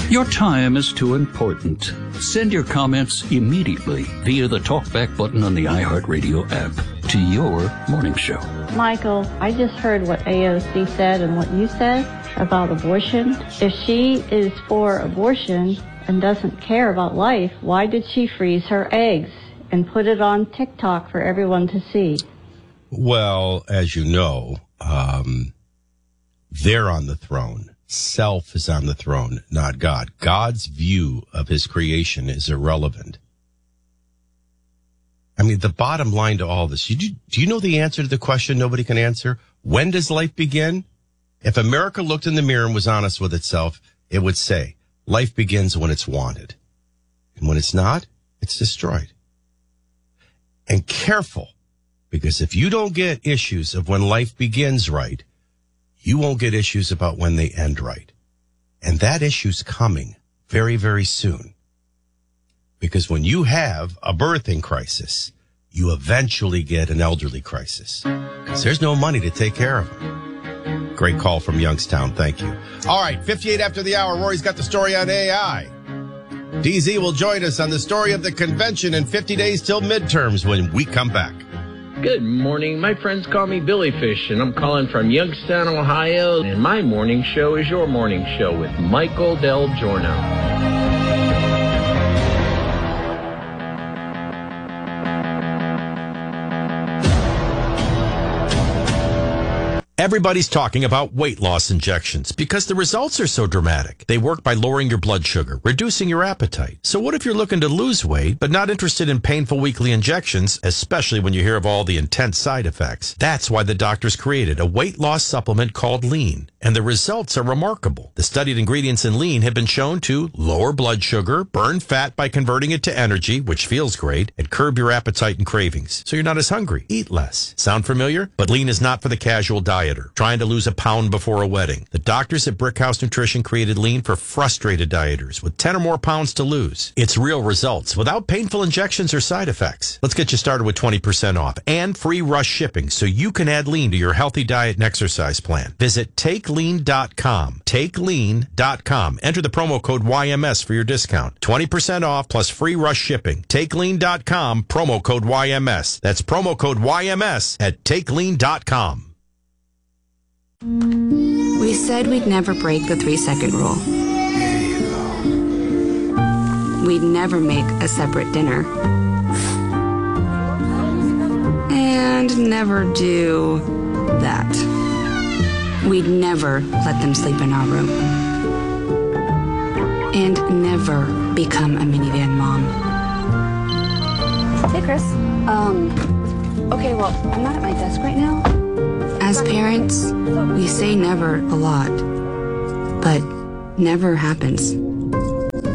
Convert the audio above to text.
Your time is too important. Send your comments immediately via the TalkBack button on the iHeartRadio app to your morning show. Michael, I just heard what AOC said and what you said about abortion. If she is for abortion and doesn't care about life, why did she freeze her eggs and put it on TikTok for everyone to see? Well, as you know, they're on the throne. Self is on the throne, not God. God's view of his creation is irrelevant. I mean, the bottom line to all this, do you know the answer to the question nobody can answer? When does life begin? If America looked in the mirror and was honest with itself, it would say, life begins when it's wanted. And when it's not, it's destroyed. And careful, because if you don't get issues of when life begins right, you won't get issues about when they end right. And that issue's coming very, very soon. Because when you have a birthing crisis, you eventually get an elderly crisis. Because there's no money to take care of them. Great call from Youngstown. Thank you. All right, 58 after the hour. Rory's got the story on AI. DZ will join us on the story of the convention in 50 days till midterms when we come back. Good morning. My friends call me Billy Fish, and I'm calling from Youngstown, Ohio. And my morning show is your morning show with Michael Del Giorno. Everybody's talking about weight loss injections because the results are so dramatic. They work by lowering your blood sugar, reducing your appetite. So what if you're looking to lose weight, but not interested in painful weekly injections, especially when you hear of all the intense side effects? That's why the doctors created a weight loss supplement called Lean. And the results are remarkable. The studied ingredients in Lean have been shown to lower blood sugar, burn fat by converting it to energy, which feels great, and curb your appetite and cravings. So you're not as hungry. Eat less. Sound familiar? But Lean is not for the casual dieter trying to lose a pound before a wedding. The doctors at Brickhouse Nutrition created Lean for frustrated dieters with 10 or more pounds to lose. It's real results without painful injections or side effects. Let's get you started with 20% off and free rush shipping so you can add Lean to your healthy diet and exercise plan. Visit TakeLean.com. TakeLean.com. Enter the promo code YMS for your discount. 20% off plus free rush shipping. TakeLean.com, promo code YMS. That's promo code YMS at TakeLean.com. We said we'd never break the 3-second rule. We'd never make a separate dinner. And never do that. We'd never let them sleep in our room. And never become a minivan mom. Hey, Chris. Okay, well, I'm not at my desk right now. As parents, we say never a lot, but never happens.